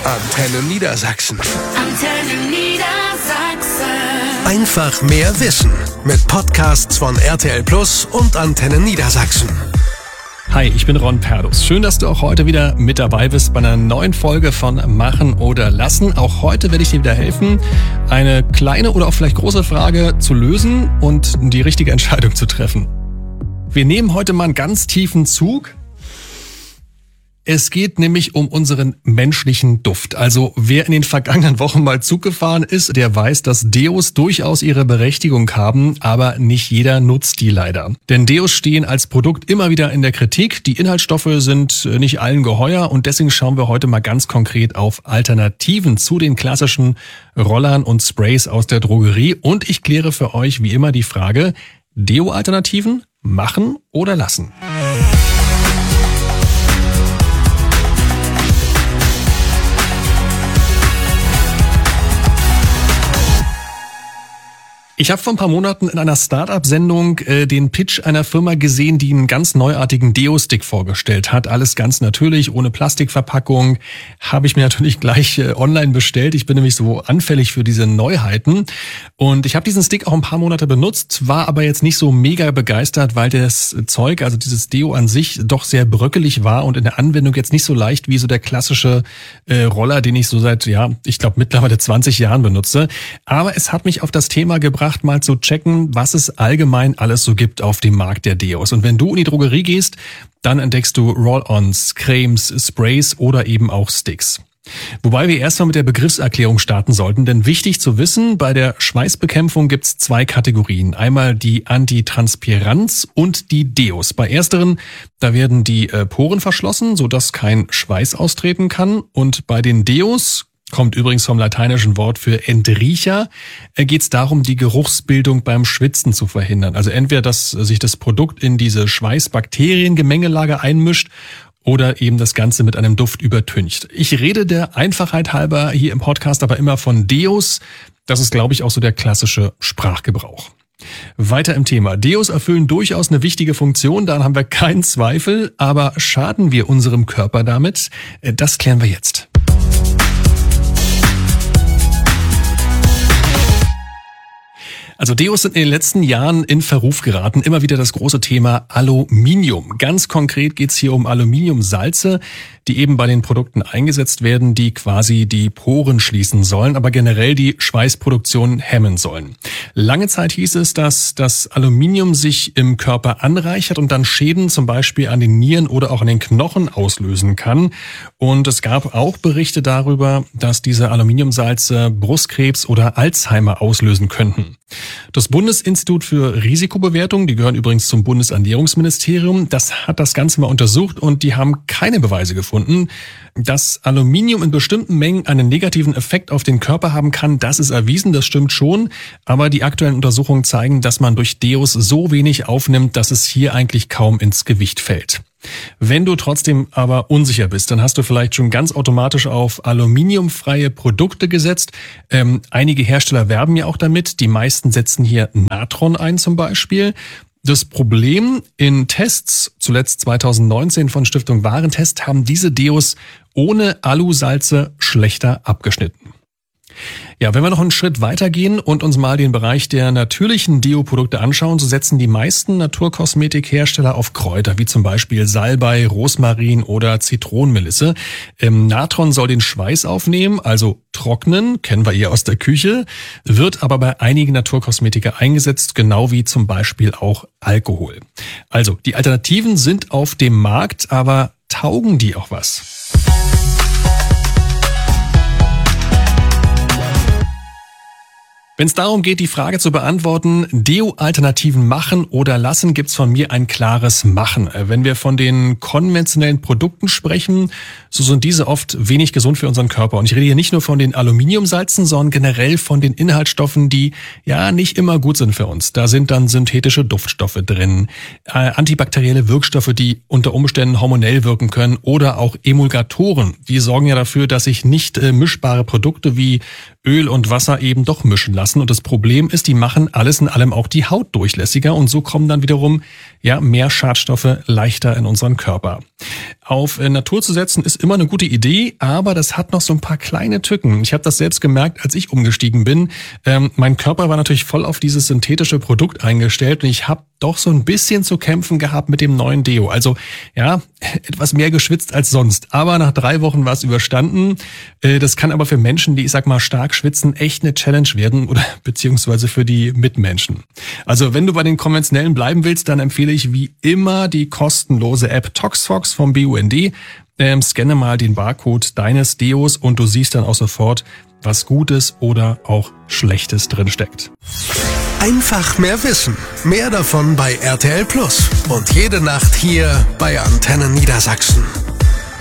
Antenne Niedersachsen. Antenne Niedersachsen. Einfach mehr Wissen mit Podcasts von RTL Plus und Antenne Niedersachsen. Hi, ich bin Ron Perdus. Schön, dass du auch heute wieder mit dabei bist bei einer neuen Folge von Machen oder Lassen. Auch heute werde ich dir wieder helfen, eine kleine oder auch vielleicht große Frage zu lösen und die richtige Entscheidung zu treffen. Wir nehmen heute mal einen ganz tiefen Zug. Es geht nämlich um unseren menschlichen Duft. Also wer in den vergangenen Wochen mal Zug gefahren ist, der weiß, dass Deos durchaus ihre Berechtigung haben, aber nicht jeder nutzt die leider. Denn Deos stehen als Produkt immer wieder in der Kritik. Die Inhaltsstoffe sind nicht allen geheuer und deswegen schauen wir heute mal ganz konkret auf Alternativen zu den klassischen Rollern und Sprays aus der Drogerie. Und ich kläre für euch wie immer die Frage, Deo-Alternativen machen oder lassen? Ich habe vor ein paar Monaten in einer Startup-Sendung den Pitch einer Firma gesehen, die einen ganz neuartigen Deo-Stick vorgestellt hat. Alles ganz natürlich, ohne Plastikverpackung. Habe ich mir natürlich gleich online bestellt. Ich bin nämlich so anfällig für diese Neuheiten. Und ich habe diesen Stick auch ein paar Monate benutzt, war aber jetzt nicht so mega begeistert, weil das Zeug, also dieses Deo an sich, doch sehr bröckelig war und in der Anwendung jetzt nicht so leicht wie so der klassische Roller, den ich so seit, ich glaube mittlerweile 20 Jahren benutze. Aber es hat mich auf das Thema gebracht, mal zu checken, was es allgemein alles so gibt auf dem Markt der Deos. Und wenn du in die Drogerie gehst, dann entdeckst du Roll-ons, Cremes, Sprays oder eben auch Sticks. Wobei wir erstmal mit der Begriffserklärung starten sollten, denn wichtig zu wissen, bei der Schweißbekämpfung gibt's zwei Kategorien. Einmal die Antitranspiranz und die Deos. Bei ersteren, da werden die Poren verschlossen, sodass kein Schweiß austreten kann. Und bei den Deos, kommt übrigens vom lateinischen Wort für Entriecher, geht es darum, die Geruchsbildung beim Schwitzen zu verhindern. Also entweder, dass sich das Produkt in diese Schweißbakteriengemengelage einmischt oder eben das Ganze mit einem Duft übertüncht. Ich rede der Einfachheit halber hier im Podcast aber immer von Deos. Das ist, glaube ich, auch so der klassische Sprachgebrauch. Weiter im Thema. Deos erfüllen durchaus eine wichtige Funktion, daran haben wir keinen Zweifel. Aber schaden wir unserem Körper damit? Das klären wir jetzt. Also Deos sind in den letzten Jahren in Verruf geraten. Immer wieder das große Thema Aluminium. Ganz konkret geht es hier um Aluminiumsalze, die eben bei den Produkten eingesetzt werden, die quasi die Poren schließen sollen, aber generell die Schweißproduktion hemmen sollen. Lange Zeit hieß es, dass das Aluminium sich im Körper anreichert und dann Schäden zum Beispiel an den Nieren oder auch an den Knochen auslösen kann. Und es gab auch Berichte darüber, dass diese Aluminiumsalze Brustkrebs oder Alzheimer auslösen könnten. Das Bundesinstitut für Risikobewertung, die gehören übrigens zum Bundesernährungsministerium, das hat das Ganze mal untersucht und die haben keine Beweise gefunden. Dass Aluminium in bestimmten Mengen einen negativen Effekt auf den Körper haben kann, das ist erwiesen, das stimmt schon. Aber die aktuellen Untersuchungen zeigen, dass man durch Deos so wenig aufnimmt, dass es hier eigentlich kaum ins Gewicht fällt. Wenn du trotzdem aber unsicher bist, dann hast du vielleicht schon ganz automatisch auf aluminiumfreie Produkte gesetzt. Einige Hersteller werben ja auch damit. Die meisten setzen hier Natron ein zum Beispiel. Das Problem in Tests, zuletzt 2019 von Stiftung Warentest, haben diese Deos ohne Alusalze schlechter abgeschnitten. Ja, wenn wir noch einen Schritt weitergehen und uns mal den Bereich der natürlichen Deo-Produkte anschauen, so setzen die meisten Naturkosmetikhersteller auf Kräuter, wie zum Beispiel Salbei, Rosmarin oder Zitronenmelisse. Natron soll den Schweiß aufnehmen, also trocknen, kennen wir eher aus der Küche, wird aber bei einigen Naturkosmetika eingesetzt, genau wie zum Beispiel auch Alkohol. Also, die Alternativen sind auf dem Markt, aber taugen die auch was? Wenn es darum geht, die Frage zu beantworten, Deo-Alternativen machen oder lassen, gibt's von mir ein klares Machen. Wenn wir von den konventionellen Produkten sprechen, so sind diese oft wenig gesund für unseren Körper. Und ich rede hier nicht nur von den Aluminiumsalzen, sondern generell von den Inhaltsstoffen, die ja nicht immer gut sind für uns. Da sind dann synthetische Duftstoffe drin, antibakterielle Wirkstoffe, die unter Umständen hormonell wirken können oder auch Emulgatoren. Die sorgen ja dafür, dass sich nicht mischbare Produkte wie Öl und Wasser eben doch mischen lassen. lassen. Und das Problem ist, die machen alles in allem auch die Haut durchlässiger und so kommen dann wiederum mehr Schadstoffe leichter in unseren Körper. Auf Natur zu setzen ist immer eine gute Idee, aber das hat noch so ein paar kleine Tücken. Ich habe das selbst gemerkt, als ich umgestiegen bin. Mein Körper war natürlich voll auf dieses synthetische Produkt eingestellt und ich habe doch so ein bisschen zu kämpfen gehabt mit dem neuen Deo. Also etwas mehr geschwitzt als sonst. Aber nach 3 Wochen war es überstanden. Das kann aber für Menschen, die, ich sag mal, stark schwitzen, echt eine Challenge werden oder beziehungsweise für die Mitmenschen. Also wenn du bei den konventionellen bleiben willst, dann empfehle ich wie immer die kostenlose App ToxFox vom BUND. Scanne mal den Barcode deines Deos und du siehst dann auch sofort, was Gutes oder auch Schlechtes drinsteckt. Einfach mehr wissen. Mehr davon bei RTL Plus. Und jede Nacht hier bei Antenne Niedersachsen.